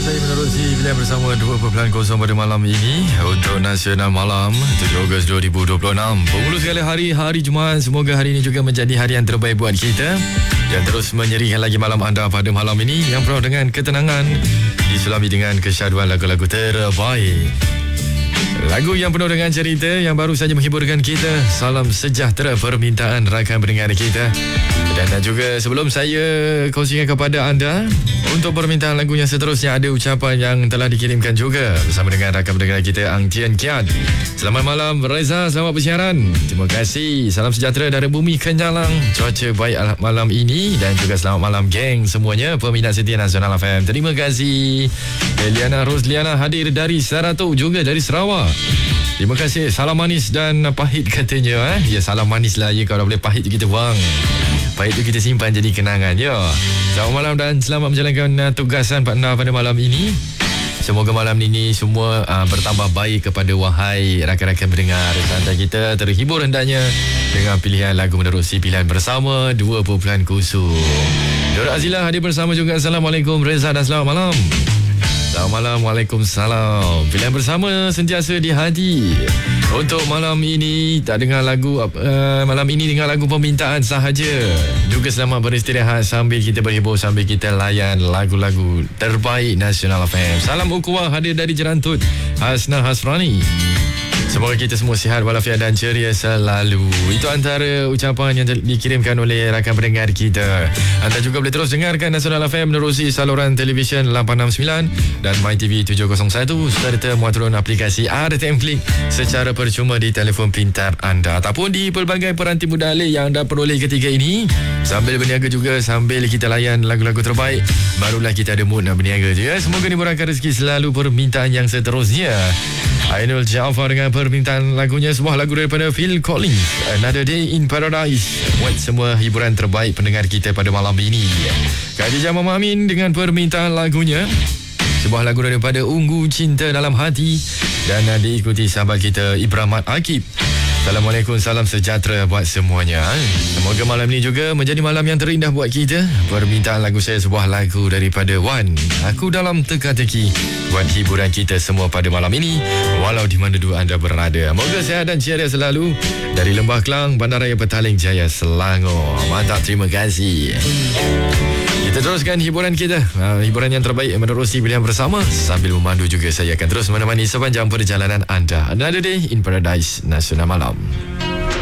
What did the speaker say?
Saya menerusi pilihan bersama 2.0 pada malam ini untuk Nasional Malam 7 Ogos 2026. Penghulu segala hari Jumaat, semoga hari ini juga menjadi hari yang terbaik buat kita dan terus menyerikan lagi malam anda pada malam ini yang penuh dengan ketenangan, disulami dengan kesyahduan lagu-lagu terbaik. Lagu yang penuh dengan cerita yang baru saja menghiburkan kita. Salam sejahtera permintaan rakan pendengar kita. Dan juga sebelum saya kongsikan kepada anda, untuk permintaan lagu yang seterusnya ada ucapan yang telah dikirimkan juga bersama dengan rakan pendengar kita Ang Tian Kiat. Selamat malam Reza, selamat bersiaran. Terima kasih. Salam sejahtera dari bumi Kenyalang. Cuaca baik malam ini dan juga selamat malam geng semuanya peminat setia Nasional FM. Terima kasih. Eliana Rosliana hadir dari Saratu, juga dari Sarawak. Terima kasih. Salam manis dan pahit katanya. Ya, salam manis lah ya. Kalau boleh pahit tu kita buang. Pahit tu kita simpan jadi kenangan. Ya. Selamat malam dan selamat menjalankan tugasan Pak Na pada malam ini. Semoga malam ini semua bertambah baik kepada wahai rakan-rakan pendengar. Santai kita terhibur hendaknya dengan pilihan lagu menerusi pilihan bersama 2.0. Dora Azila hadir bersama juga. Assalamualaikum Reza dan selamat malam. Selamat malam, Waalaikumsalam. Pilihan bersama sentiasa di hati. Untuk malam ini tak dengar lagu malam ini dengar lagu permintaan sahaja. Juga selamat beristirahat sambil kita berhibur, sambil kita layan lagu-lagu terbaik Nasional FM. Salam ukhuwah hadir dari Jerantut, Hasna Hasrani. Semoga kita semua sihat walafiat dan ceria selalu. Itu antara ucapan yang dikirimkan oleh rakan pendengar kita. Anda juga boleh terus dengarkan Nasional FM menerusi saluran televisyen 869 dan MyTV 701 serta muat turun aplikasi RTM Klik secara percuma di telefon pintar anda ataupun di pelbagai peranti mudah alih yang anda peroleh ketika ini. Sambil berniaga juga, sambil kita layan lagu-lagu terbaik, barulah kita ada mood nak berniaga je. Semoga dimurahkan rezeki selalu permintaan yang seterusnya. Ainul Jaafar dengan permintaan lagunya, sebuah lagu daripada Phil Collins, Another Day in Paradise. Buat semua hiburan terbaik pendengar kita pada malam ini. Khadijah Mama Amin dengan permintaan lagunya, sebuah lagu daripada Unggu Cinta Dalam Hati, dan diikuti sahabat kita Ibrahim Akib. Assalamualaikum, salam sejahtera buat semuanya. Semoga malam ini juga menjadi malam yang terindah buat kita. Permintaan lagu saya sebuah lagu daripada Wan, Aku Dalam Teka-teki, buat hiburan kita semua pada malam ini, walau di mana dua anda berada. Moga sehat dan ceria selalu. Dari Lembah Kelang, Bandaraya Petaling Jaya, Selangor. Mantap, terima kasih. Kita teruskan hiburan kita, hiburan yang terbaik menerusi pilihan bersama. Sambil memandu juga saya akan terus menemani sepanjang perjalanan anda. Another Day in Paradise Nasional Malam.